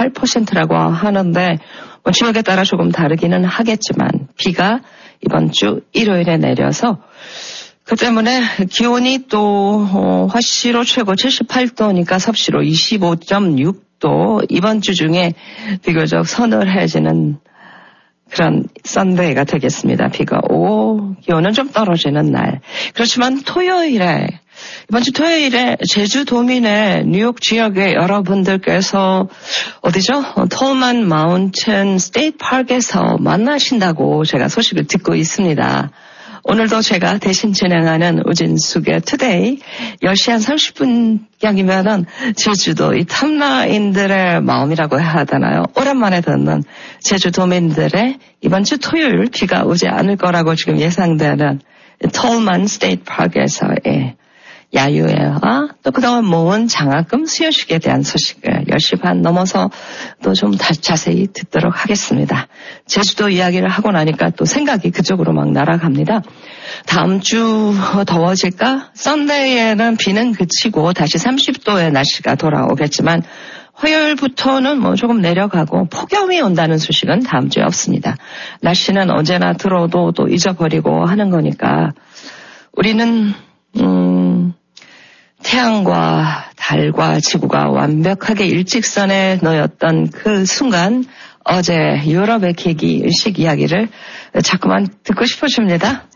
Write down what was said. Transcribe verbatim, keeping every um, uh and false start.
팔 퍼센트라고 하는데 뭐 지역에 따라 조금 다르기는 하겠지만 비가 이번 주 일요일에 내려서 그 때문에 기온이 또 어, 화씨로 최고 칠십팔 도니까 섭씨로 이십오 점 육 도 이번 주 중에 비교적 서늘해지는 그런 썬데이가 되겠습니다. 비가 오고 기온은 좀 떨어지는 날. 그렇지만 토요일에 이번 주 토요일에 제주 도민의 뉴욕 지역의 여러분들께서 어디죠? 톨만 마운틴 스테이트 파크에서 만나신다고 제가 소식을 듣고 있습니다. 오늘도 제가 대신 진행하는 우진숙의 투데이 열 시 한 삼십 분경이면은 제주도 이 탐나인들의 마음이라고 해야 하잖아요. 오랜만에 듣는 제주도민들의 이번 주 토요일 비가 오지 않을 거라고 지금 예상되는 톨만 스테이트 파크에서의 야유회와 또 그동안 모은 장학금 수여식에 대한 소식을 열 시 반 넘어서 또 좀 자세히 듣도록 하겠습니다. 제주도 이야기를 하고 나니까 또 생각이 그쪽으로 막 날아갑니다. 다음 주 더워질까? 썬데이에는 비는 그치고 다시 삼십 도의 날씨가 돌아오겠지만 화요일부터는 뭐 조금 내려가고 폭염이 온다는 소식은 다음 주에 없습니다. 날씨는 언제나 들어도 또 잊어버리고 하는 거니까 우리는 음 태양과 달과 지구가 완벽하게 일직선에 놓였던 그 순간 어제 유럽의 계기식 이야기를 자꾸만 듣고 싶어집니다.